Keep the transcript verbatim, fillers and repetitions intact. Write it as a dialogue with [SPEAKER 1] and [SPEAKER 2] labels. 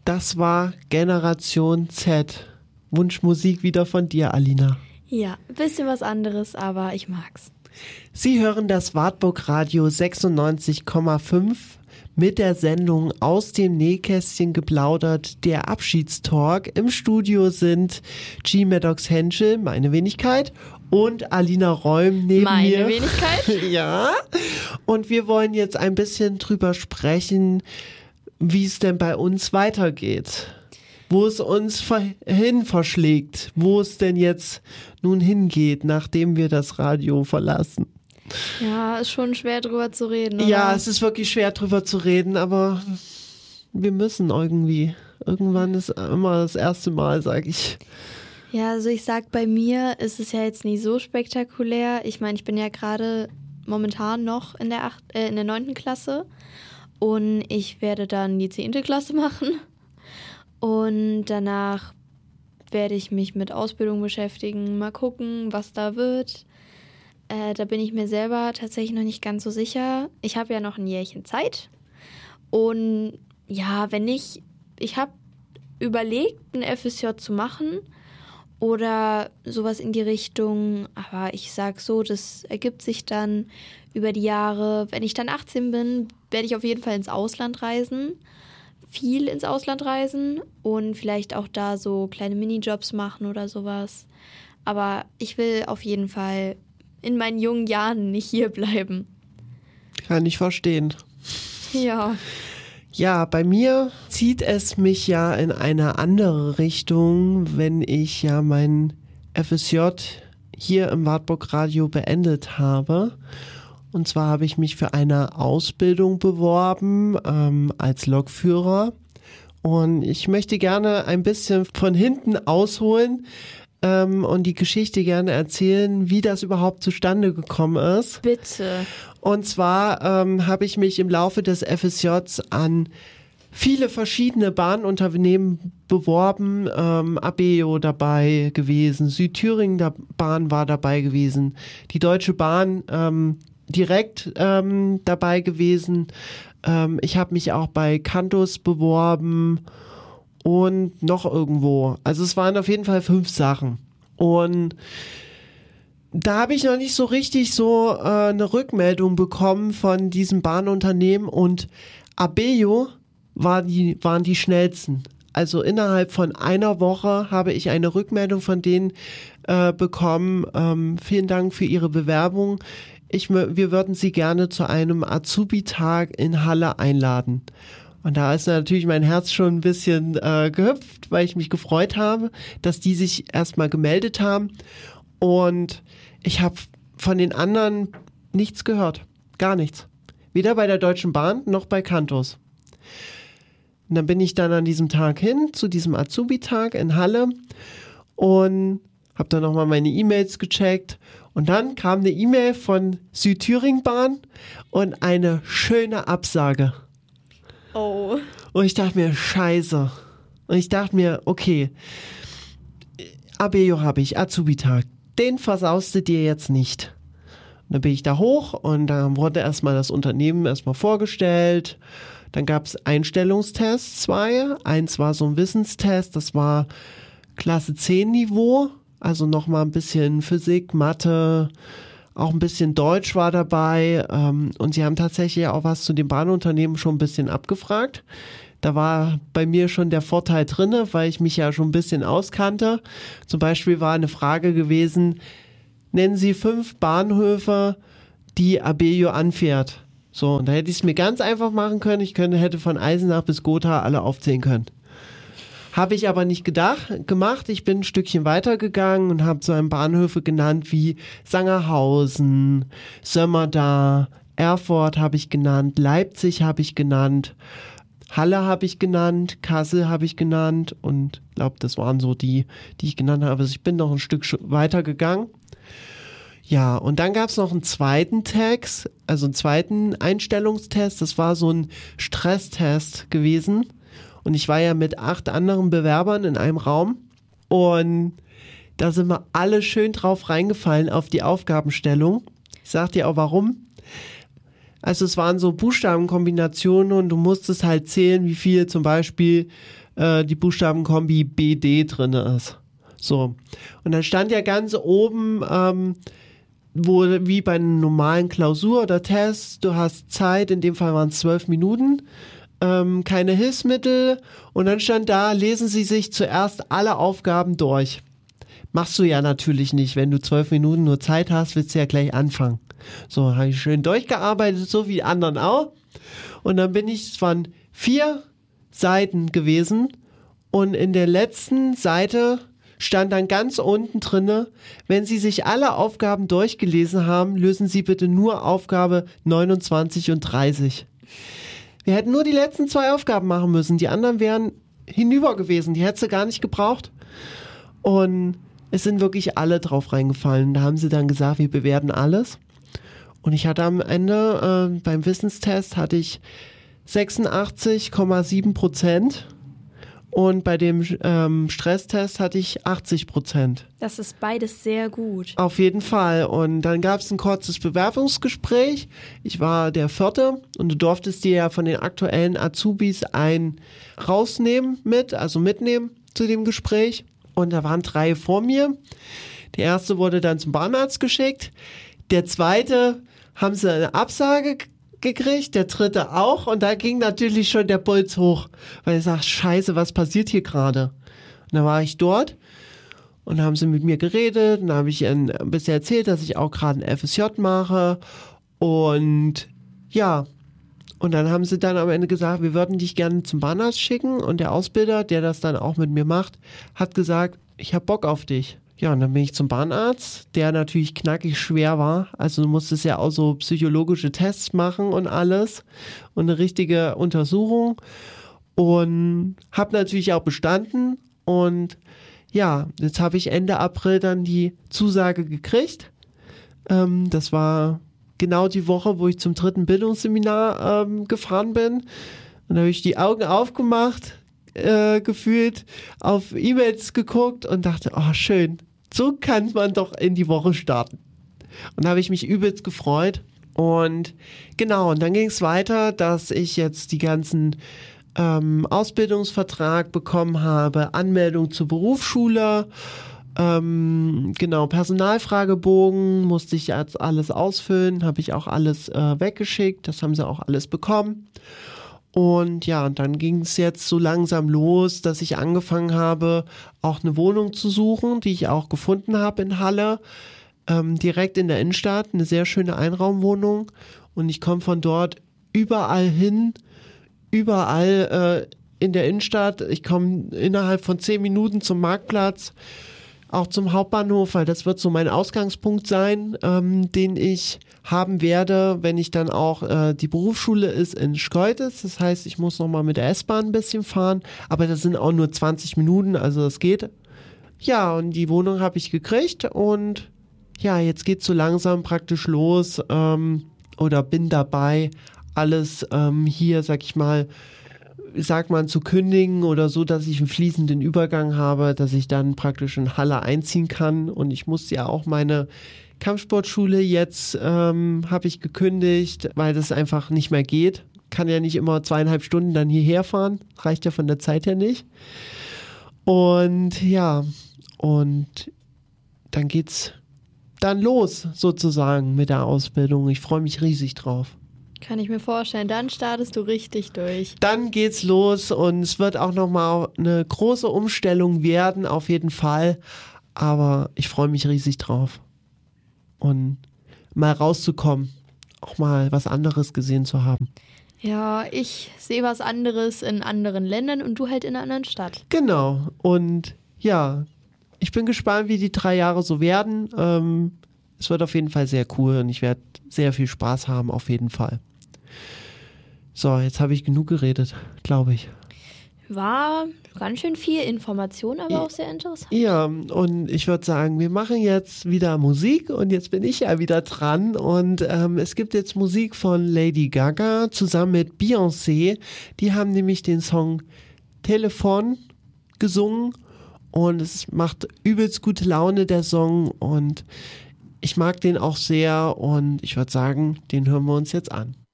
[SPEAKER 1] Das war Generation Z. Wunschmusik wieder von dir, Alina.
[SPEAKER 2] Ja, ein bisschen was anderes, aber ich mag's.
[SPEAKER 1] Sie hören das Wartburg Radio sechsundneunzig Komma fünf mit der Sendung Aus dem Nähkästchen geplaudert, der Abschiedstalk. Im Studio sind G. Maddox Henschel, meine Wenigkeit, und Alina Räum neben
[SPEAKER 2] meine
[SPEAKER 1] mir.
[SPEAKER 2] Meine Wenigkeit?
[SPEAKER 1] Ja. Und wir wollen jetzt ein bisschen drüber sprechen, wie es denn bei uns weitergeht. Wo es uns hin verschlägt, wo es denn jetzt nun hingeht, nachdem wir das Radio verlassen.
[SPEAKER 2] Ja, ist schon schwer drüber zu reden, oder?
[SPEAKER 1] Ja, es ist wirklich schwer drüber zu reden, aber wir müssen irgendwie. Irgendwann ist immer das erste Mal, sag ich.
[SPEAKER 2] Ja, also ich sag, bei mir ist es ja jetzt nicht so spektakulär. Ich meine, ich bin ja gerade momentan noch in der acht, äh, in der neunten Klasse und ich werde dann die zehnte Klasse machen. Und danach werde ich mich mit Ausbildung beschäftigen, mal gucken, was da wird. Äh, da bin ich mir selber tatsächlich noch nicht ganz so sicher. Ich habe ja noch ein Jährchen Zeit. Und ja, wenn nicht, ich habe überlegt, ein F S J zu machen oder sowas in die Richtung. Aber ich sag so, das ergibt sich dann über die Jahre. Wenn ich dann achtzehn bin, werde ich auf jeden Fall ins Ausland reisen. Viel ins Ausland reisen und vielleicht auch da so kleine Minijobs machen oder sowas. Aber ich will auf jeden Fall in meinen jungen Jahren nicht hier bleiben.
[SPEAKER 1] Kann ich verstehen.
[SPEAKER 2] Ja.
[SPEAKER 1] Ja, bei mir zieht es mich ja in eine andere Richtung, wenn ich ja mein F S J hier im Wartburg Radio beendet habe. Und zwar habe ich mich für eine Ausbildung beworben ähm, als Lokführer. Und ich möchte gerne ein bisschen von hinten ausholen ähm, und die Geschichte gerne erzählen, wie das überhaupt zustande gekommen ist.
[SPEAKER 2] Bitte.
[SPEAKER 1] Und zwar ähm, habe ich mich im Laufe des F S Js an viele verschiedene Bahnunternehmen beworben. Ähm, Abeo dabei gewesen, Südthüringen der Bahn war dabei gewesen, die Deutsche Bahn ähm, direkt ähm, dabei gewesen. Ähm, ich habe mich auch bei Cantus beworben und noch irgendwo. Also es waren auf jeden Fall fünf Sachen. Und da habe ich noch nicht so richtig so äh, eine Rückmeldung bekommen von diesem Bahnunternehmen und Abeo war die, waren die schnellsten. Also innerhalb von einer Woche habe ich eine Rückmeldung von denen äh, bekommen. Ähm, vielen Dank für Ihre Bewerbung. Ich, wir würden Sie gerne zu einem Azubi-Tag in Halle einladen. Und da ist natürlich mein Herz schon ein bisschen äh, gehüpft, weil ich mich gefreut habe, dass die sich erstmal gemeldet haben. Und ich habe von den anderen nichts gehört. Gar nichts. Weder bei der Deutschen Bahn noch bei Cantus. Und dann bin ich dann an diesem Tag hin, zu diesem Azubi-Tag in Halle und habe dann nochmal meine E-Mails gecheckt. Und dann kam eine E-Mail von Südthüringen Bahn und eine schöne Absage.
[SPEAKER 2] Oh.
[SPEAKER 1] Und ich dachte mir, scheiße. Und ich dachte mir, okay, Abeo habe ich, Azubi-Tag. Den versaust du dir jetzt nicht. Und dann bin ich da hoch und da wurde erstmal das Unternehmen erstmal vorgestellt. Dann gab es Einstellungstests, zwei. Eins war so ein Wissenstest, das war Klasse zehn Niveau. Also nochmal ein bisschen Physik, Mathe, auch ein bisschen Deutsch war dabei. Ähm, und sie haben tatsächlich auch was zu dem Bahnunternehmen schon ein bisschen abgefragt. Da war bei mir schon der Vorteil drinne, weil ich mich ja schon ein bisschen auskannte. Zum Beispiel war eine Frage gewesen, nennen Sie fünf Bahnhöfe, die Abeo anfährt. So, und da hätte ich es mir ganz einfach machen können. Ich könnte, hätte von Eisenach bis Gotha alle aufzählen können. Habe ich aber nicht gedacht, gemacht. Ich bin ein Stückchen weitergegangen und habe so ein Bahnhöfe genannt wie Sangerhausen, Sömmerda, Erfurt habe ich genannt, Leipzig habe ich genannt, Halle habe ich genannt, Kassel habe ich genannt und ich glaube, das waren so die, die ich genannt habe. Also ich bin noch ein Stück weitergegangen. Ja, und dann gab es noch einen zweiten Text, also einen zweiten Einstellungstest. Das war so ein Stresstest gewesen. Und ich war ja mit acht anderen Bewerbern in einem Raum. Und da sind wir alle schön drauf reingefallen auf die Aufgabenstellung. Ich sag dir auch warum. Also es waren so Buchstabenkombinationen und du musstest halt zählen, wie viel zum Beispiel äh, die Buchstabenkombi B D drin ist. So. Und dann stand ja ganz oben, ähm, wo, wie bei einer normalen Klausur oder Test, du hast Zeit, in dem Fall waren es zwölf Minuten, ähm, keine Hilfsmittel, und dann stand da, lesen Sie sich zuerst alle Aufgaben durch. Machst du ja natürlich nicht, wenn du zwölf Minuten nur Zeit hast, willst du ja gleich anfangen. So, habe ich schön durchgearbeitet, so wie die anderen auch. Und dann bin ich, es waren vier Seiten gewesen, und in der letzten Seite stand dann ganz unten drinne, wenn Sie sich alle Aufgaben durchgelesen haben, lösen Sie bitte nur Aufgabe neunundzwanzig und dreißig. Wir hätten nur die letzten zwei Aufgaben machen müssen, die anderen wären hinüber gewesen, die hättest du gar nicht gebraucht. Und es sind wirklich alle drauf reingefallen. Da haben sie dann gesagt, wir bewerten alles. Und ich hatte am Ende, äh, beim Wissenstest hatte ich sechsundachtzig Komma sieben Prozent. Und bei dem ähm, Stresstest hatte ich achtzig Prozent.
[SPEAKER 2] Das ist beides sehr gut.
[SPEAKER 1] Auf jeden Fall. Und dann gab es ein kurzes Bewerbungsgespräch. Ich war der Vierte und du durftest dir ja von den aktuellen Azubis einen rausnehmen mit, also mitnehmen zu dem Gespräch. Und da waren drei vor mir. Der erste wurde dann zum Bahnarzt geschickt. Der zweite haben sie eine Absage gekriegt, der dritte auch, und da ging natürlich schon der Puls hoch, weil ich sag, scheiße, was passiert hier gerade? Und dann war ich dort und haben sie mit mir geredet, und dann habe ich ihnen ein bisschen erzählt, dass ich auch gerade ein F S J mache, und ja, und dann haben sie dann am Ende gesagt, wir würden dich gerne zum Bahnarzt schicken, und der Ausbilder, der das dann auch mit mir macht, hat gesagt, ich hab Bock auf dich. Ja, und dann bin ich zum Bahnarzt, der natürlich knackig schwer war. Also du musstest ja auch so psychologische Tests machen und alles und eine richtige Untersuchung, und habe natürlich auch bestanden. Und ja, jetzt habe ich Ende April dann die Zusage gekriegt. Ähm, das war genau die Woche, wo ich zum dritten Bildungsseminar ähm, gefahren bin. Und da habe ich die Augen aufgemacht, Äh, gefühlt, auf E-Mails geguckt und dachte, oh schön, so kann man doch in die Woche starten. Und da habe ich mich übelst gefreut. Und genau, und dann ging es weiter, dass ich jetzt die ganzen ähm, Ausbildungsvertrag bekommen habe, Anmeldung zur Berufsschule, ähm, genau, Personalfragebogen musste ich jetzt alles ausfüllen, habe ich auch alles äh, weggeschickt, das haben sie auch alles bekommen. Und ja, und dann ging es jetzt so langsam los, dass ich angefangen habe, auch eine Wohnung zu suchen, die ich auch gefunden habe in Halle, ähm, direkt in der Innenstadt, eine sehr schöne Einraumwohnung. Und ich komme von dort überall hin, überall äh, in der Innenstadt. Ich komme innerhalb von zehn Minuten zum Marktplatz, auch zum Hauptbahnhof, weil das wird so mein Ausgangspunkt sein, ähm, den ich haben werde, wenn ich dann auch, äh, die Berufsschule ist in Schkeuditz, das heißt, ich muss nochmal mit der S-Bahn ein bisschen fahren, aber das sind auch nur zwanzig Minuten, also das geht. Ja, und die Wohnung habe ich gekriegt, und ja, jetzt geht's so langsam praktisch los, ähm, oder bin dabei, alles ähm, hier, sag ich mal, sagt man, zu kündigen oder so, dass ich einen fließenden Übergang habe, dass ich dann praktisch in Halle einziehen kann. Und ich musste ja auch meine Kampfsportschule jetzt, ähm, habe ich gekündigt, weil das einfach nicht mehr geht. Kann ja nicht immer zweieinhalb Stunden dann hierher fahren, reicht ja von der Zeit her nicht. Und ja, und dann geht's dann los sozusagen mit der Ausbildung. Ich freue mich riesig drauf.
[SPEAKER 2] Kann ich mir vorstellen. Dann startest du richtig durch.
[SPEAKER 1] Dann geht's los, und es wird auch nochmal eine große Umstellung werden, auf jeden Fall. Aber ich freue mich riesig drauf. Und mal rauszukommen, auch mal was anderes gesehen zu haben.
[SPEAKER 2] Ja, ich sehe was anderes in anderen Ländern und du halt in einer anderen Stadt.
[SPEAKER 1] Genau. Und ja, ich bin gespannt, wie die drei Jahre so werden. Ähm, es wird auf jeden Fall sehr cool, und ich werde sehr viel Spaß haben, auf jeden Fall. So, jetzt habe ich genug geredet, glaube ich.
[SPEAKER 2] War ganz schön viel Information, aber auch sehr interessant.
[SPEAKER 1] Ja, und ich würde sagen, wir machen jetzt wieder Musik, und jetzt bin ich ja wieder dran, und ähm, es gibt jetzt Musik von Lady Gaga zusammen mit Beyoncé. Die haben nämlich den Song Telefon gesungen, und es macht übelst gute Laune, der Song, und ich mag den auch sehr, und ich würde sagen, den hören wir uns jetzt an.